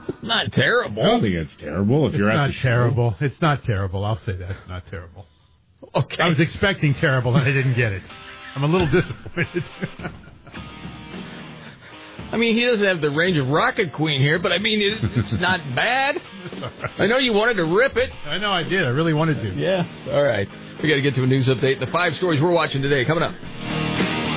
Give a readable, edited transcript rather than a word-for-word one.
Not terrible. I don't think it's terrible. If you're at the show. It's not terrible. I'll say that. It's not terrible. Okay. I was expecting terrible, and I didn't get it. I'm a little disappointed. I mean, he doesn't have the range of Rocket Queen here, but I mean, it's not bad. I know you wanted to rip it. I know I did. I really wanted to. Yeah. All right. We got to get to a news update. The 5 stories we're watching today coming up.